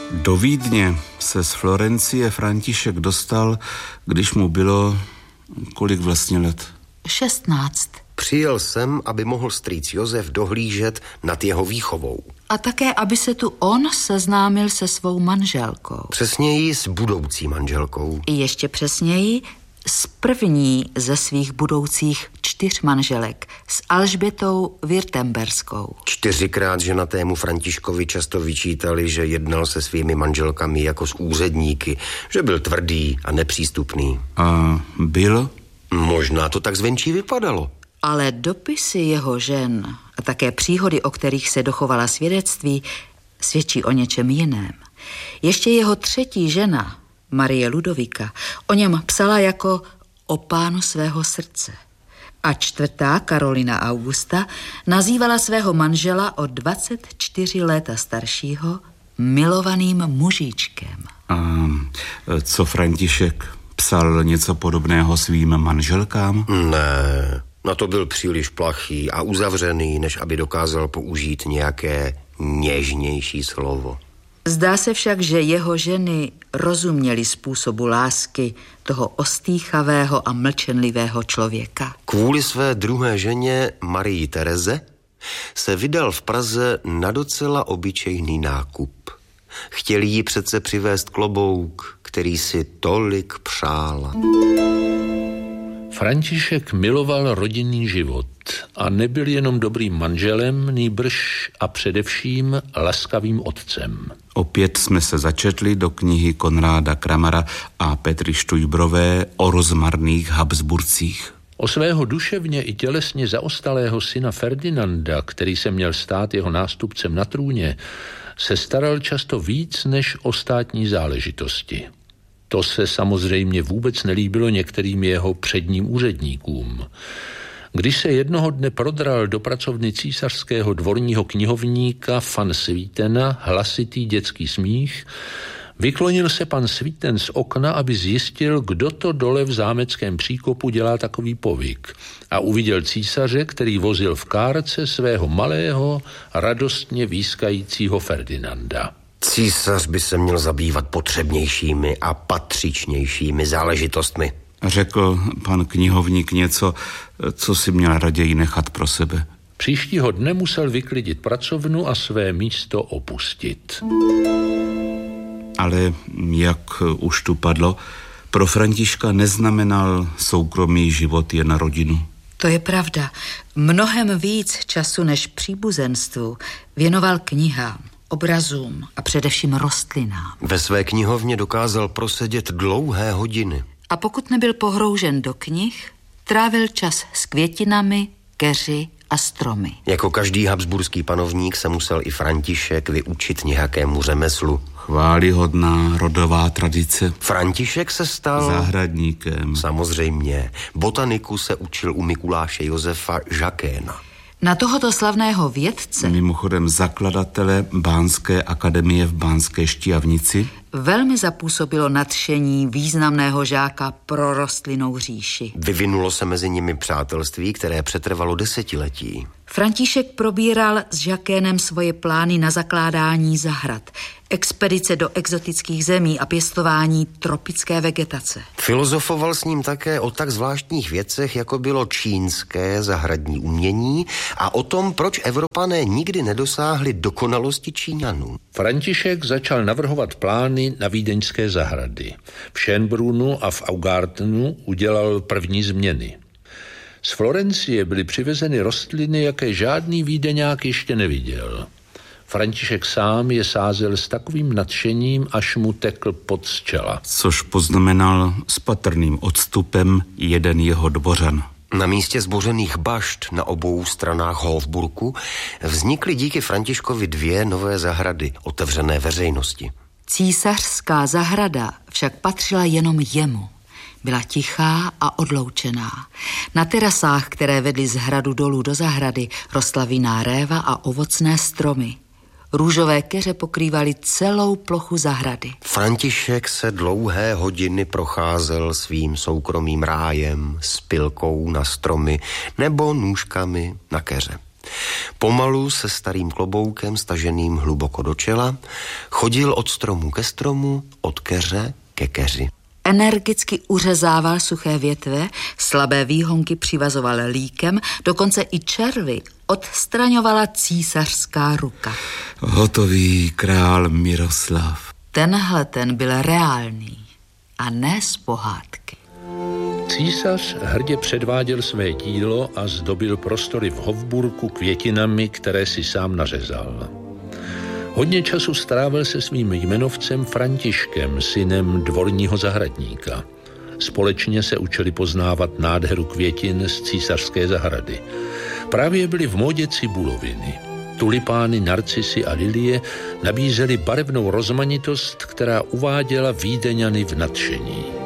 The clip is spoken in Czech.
Do Vídně se z Florencie František dostal, když mu bylo kolik vlastně let? 16. Přijel sem, aby mohl strýc Josef dohlížet nad jeho výchovou. A také, aby se tu on seznámil se svou manželkou. Přesněji s budoucí manželkou. I ještě přesněji s první ze svých budoucích 4 manželek, s Alžbětou Württemberskou. 4krát ženatému Františkovi často vyčítali, že jednal se svými manželkami jako s úředníky, že byl tvrdý a nepřístupný. A byl? Možná to tak zvenčí vypadalo. Ale dopisy jeho žen a také příhody, o kterých se dochovala svědectví, svědčí o něčem jiném. Ještě jeho 3. žena, Marie Ludovika, o něm psala jako o pánu svého srdce. A 4. Karolina Augusta nazývala svého manžela o 24 léta staršího milovaným mužíčkem. A co František? Psal něco podobného svým manželkám? Ne, na to byl příliš plachý a uzavřený, než aby dokázal použít nějaké něžnější slovo. Zdá se však, že jeho ženy rozuměly způsobu lásky toho ostýchavého a mlčenlivého člověka. Kvůli své 2. ženě Marii Tereze se vydal v Praze na docela obyčejný nákup. Chtěli jí přece přivést klobouk, který si tolik přála. František miloval rodinný život a nebyl jenom dobrým manželem, nýbrž a především laskavým otcem. Opět jsme se začetli do knihy Konráda Kramara a Petry Štujbrové o rozmarných Habsburcích. O svého duševně i tělesně zaostalého syna Ferdinanda, který se měl stát jeho nástupcem na trůně, se staral často víc než o státní záležitosti. To se samozřejmě vůbec nelíbilo některým jeho předním úředníkům. Když se jednoho dne prodral do pracovny císařského dvorního knihovníka van Swietena hlasitý dětský smích, vyklonil se pan Swieten z okna, aby zjistil, kdo to dole v zámeckém příkopu dělá takový povyk, a uviděl císaře, který vozil v kárce svého malého, radostně výskajícího Ferdinanda. Císař by se měl zabývat potřebnějšími a patřičnějšími záležitostmi. Řekl pan knihovník něco, co si měl raději nechat pro sebe. Příštího dne musel vyklidit pracovnu a své místo opustit. Ale jak už tu padlo, pro Františka neznamenal soukromý život jen rodinu. To je pravda. Mnohem víc času než příbuzenstvu věnoval knihám, obrazům a především rostlinám. Ve své knihovně dokázal prosedět dlouhé hodiny. A pokud nebyl pohroužen do knih, trávil čas s květinami, keři a stromy. Jako každý habsburský panovník se musel i František vyučit nějakému řemeslu. Chválihodná rodová tradice. František se stal zahradníkem. Samozřejmě. Botaniku se učil u Mikuláše Josefa Žakéna. Na tohoto slavného vědce, mimochodem zakladatele Bánské akademie v Bánské Štiavnici, velmi zapůsobilo nadšení významného žáka pro rostlinnou říši. Vyvinulo se mezi nimi přátelství, které přetrvalo desetiletí. František probíral s Žakénem svoje plány na zakládání zahrad, expedice do exotických zemí a pěstování tropické vegetace. Filozofoval s ním také o tak zvláštních věcech, jako bylo čínské zahradní umění a o tom, proč Evropané nikdy nedosáhli dokonalosti Číňanů. František začal navrhovat plány na vídeňské zahrady. V Schönbrunnu a v Augartenu udělal první změny. Z Florencie byly přivezeny rostliny, jaké žádný vídeňák ještě neviděl. František sám je sázel s takovým nadšením, až mu tekl pot z čela. Což poznamenal s patrným odstupem jeden jeho dvořan. Na místě zbořených bašt na obou stranách Hofburku vznikly díky Františkovi 2 nové zahrady, otevřené veřejnosti. Císařská zahrada však patřila jenom jemu. Byla tichá a odloučená. Na terasách, které vedly z hradu dolů do zahrady, rostla vinná réva a ovocné stromy. Růžové keře pokrývaly celou plochu zahrady. František se dlouhé hodiny procházel svým soukromým rájem s pilkou na stromy nebo nůžkami na keře. Pomalu se starým kloboukem staženým hluboko do čela chodil od stromu ke stromu, od keře ke keři. Energicky uřezával suché větve, slabé výhonky přivazoval líkem, dokonce i červy odstraňovala císařská ruka. Hotový král Miroslav. Tenhle ten byl reálný a ne z pohádky. Císař hrdě předváděl své dílo a zdobil prostory v Hofburku květinami, které si sám nařezal. Hodně času strávil se svým jmenovcem Františkem, synem dvorního zahradníka. Společně se učili poznávat nádheru květin z císařské zahrady. Právě byly v módě cibuloviny. Tulipány, narcisy a lilie nabízely barevnou rozmanitost, která uváděla Vídeňany v nadšení.